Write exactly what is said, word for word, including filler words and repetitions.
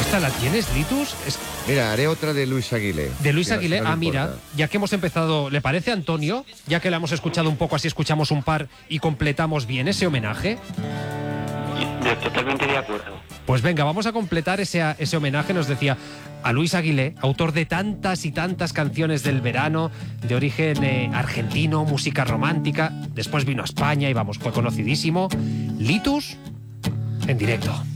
¿Esta la tienes, Litus? Es... Mira, haré otra de Luis Aguilé. De Luis si no- Aguilé, si no le ah, mira, importa. ya que hemos empezado, ¿le parece, Antonio? Ya que la hemos escuchado un poco, así escuchamos un par y completamos bien ese homenaje. Yo totalmente de acuerdo. Pues venga, vamos a completar ese, ese homenaje, nos decía, a Luis Aguilé, autor de tantas y tantas canciones del verano, de origen eh, argentino, música romántica. Después vino a España y vamos, fue conocidísimo. Litus, en directo.